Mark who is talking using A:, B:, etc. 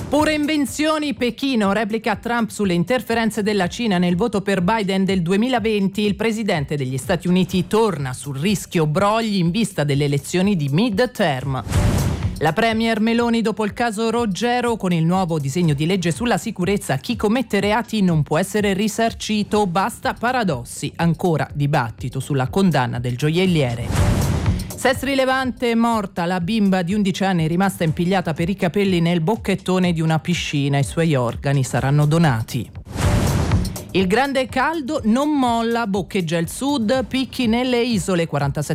A: Pure invenzioni, Pechino replica Trump sulle interferenze della Cina nel voto per Biden del 2020. Il presidente degli Stati Uniti torna sul rischio brogli in vista delle elezioni di mid-term. La premier Meloni dopo il caso Roggero, con il nuovo disegno di legge sulla sicurezza, chi commette reati non può essere risarcito, basta paradossi. Ancora dibattito sulla condanna del gioielliere. Sestri Levante, morta la bimba di 11 anni rimasta impigliata per i capelli nel bocchettone di una piscina. I suoi organi saranno donati. Il grande caldo non molla, boccheggia il sud, picchi nelle isole, 47